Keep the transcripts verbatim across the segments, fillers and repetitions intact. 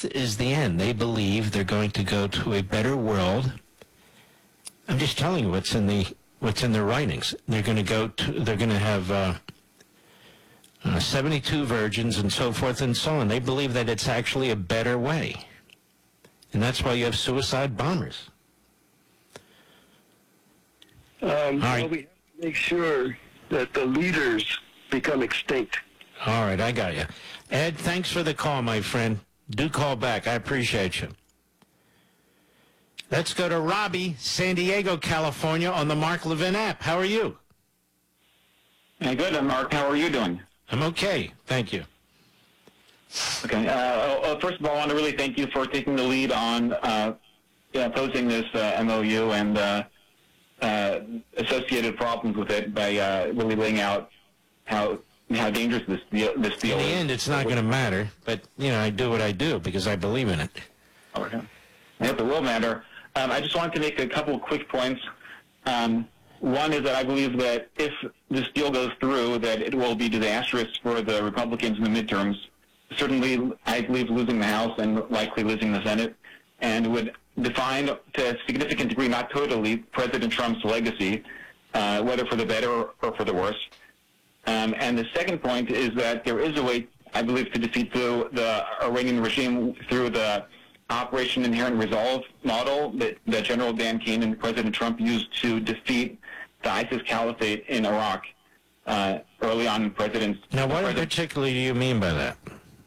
death is the end. They believe they're going to go to a better world. I'm just telling you what's in the what's in their writings. They're going to go to. They're going to have uh, uh, seventy-two virgins and so forth and so on. They believe that it's actually a better way, and that's why you have suicide bombers. Um, All well, right. we have to make sure that the leaders become extinct. All right, I got you. Ed, thanks for the call, my friend. Do call back. I appreciate you. Let's go to Robbie, San Diego, California, on the Mark Levin app. How are you? Hey, good, Mark. How are you doing? I'm okay. Thank you. Okay. Uh, well, first of all, I want to really thank you for taking the lead on uh, yeah, posing this uh, M O U and uh, uh, associated problems with it by uh, really laying out how how dangerous this deal, this deal In is. the end, it's not going to matter, but, you know, I do what I do because I believe in it. Okay. Yep, it will matter. Um, I just wanted to make a couple of quick points. Um, one is that I believe that if this deal goes through, that it will be disastrous for the Republicans in the midterms. Certainly, I believe losing the House and likely losing the Senate, and would define to a significant degree, not totally, President Trump's legacy, uh, whether for the better or for the worse. Um, and the second point is that there is a way, I believe, to defeat the, the Iranian regime through the Operation Inherent Resolve model that, that General Dan Kane and President Trump used to defeat the ISIS caliphate in Iraq uh, early on in President's... Now, what president, particularly do you mean by that?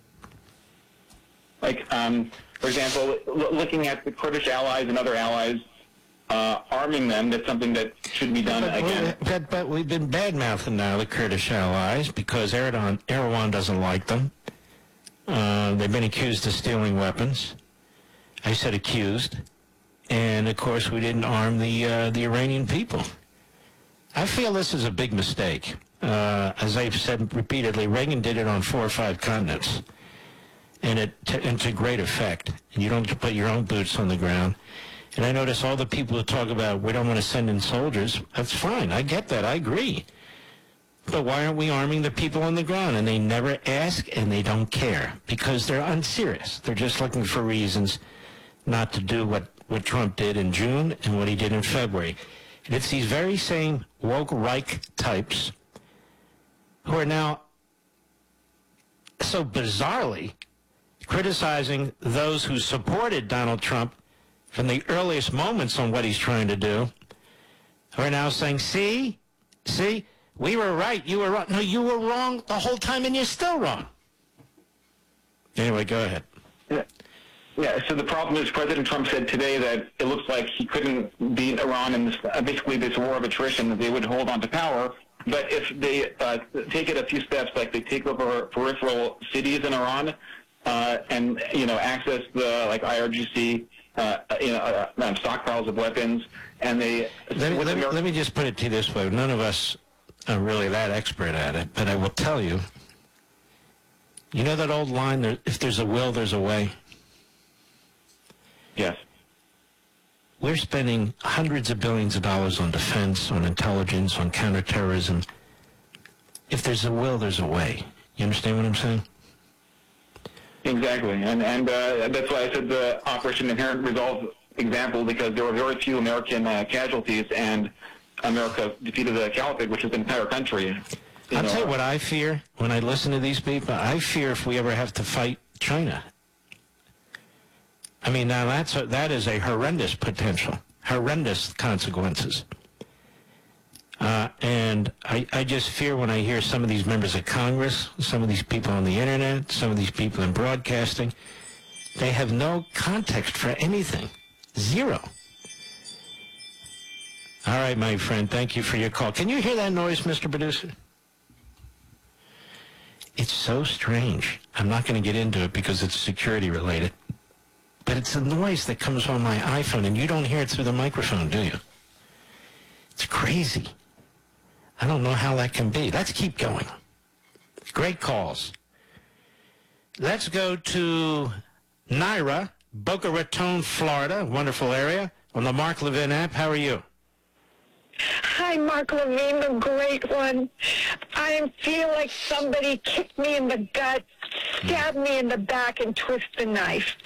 Like, um, for example, l- looking at the Kurdish allies and other allies, uh, arming them, that's something that should be done But, again. but, but we've been bad-mouthing now the Kurdish allies because Erdogan, Erdogan doesn't like them. Uh, they've been accused of stealing weapons. I said accused. And, of course, we didn't arm the uh, the Iranian people. I feel this is a big mistake. Uh, as I've said repeatedly, Reagan did it on four or five continents. And it t- and to great effect. And you don't put your own boots on the ground. And I notice all the people who talk about we don't want to send in soldiers. That's fine. I get that. I agree. But why aren't we arming the people on the ground? And they never ask and they don't care because they're unserious. They're just looking for reasons not to do what, what Trump did in June and what he did in February. And it's these very same woke Reich types who are now so bizarrely criticizing those who supported Donald Trump from the earliest moments on what he's trying to do, who are now saying, see, see, we were right, you were wrong. No, you were wrong the whole time and you're still wrong. Anyway, go ahead. Yeah. Yeah, so the problem is President Trump said today that it looks like he couldn't beat Iran in this, uh, basically this war of attrition, that they would hold on to power. But if they uh, take it a few steps, like they take over peripheral cities in Iran uh, and, you know, access the, like, I R G C, uh, you know, uh, stockpiles of weapons, and they... Let me, let, me, let me just put it to you this way. None of us are really that expert at it, but I will tell you, you know that old line, there, if there's a will, there's a way? Yes. We're spending hundreds of billions of dollars on defense, on intelligence, on counterterrorism. If there's a will, there's a way. You understand what I'm saying? Exactly, and and uh, that's why I said the Operation Inherent Resolve example, because there were very few American uh, casualties, and America defeated the caliphate, which is the entire country. I'll know. tell you what I fear when I listen to these people. I fear if we ever have to fight China. I mean, now that's a, that is a horrendous potential, horrendous consequences. Uh, and I, I just fear when I hear some of these members of Congress, some of these people on the internet, some of these people in broadcasting, they have no context for anything. Zero. All right, my friend, thank you for your call. Can you hear that noise, Mister Producer? It's so strange. I'm not going to get into it because it's security related. But it's a noise that comes on my iPhone, and you don't hear it through the microphone, do you? It's crazy. I don't know how that can be. Let's keep going. Great calls. Let's go to Naira, Boca Raton, Florida, wonderful area, on the Mark Levin app. How are you? Hi, Mark Levine, the great one. I feel like somebody kicked me in the gut, stabbed me in the back, and twisted the knife.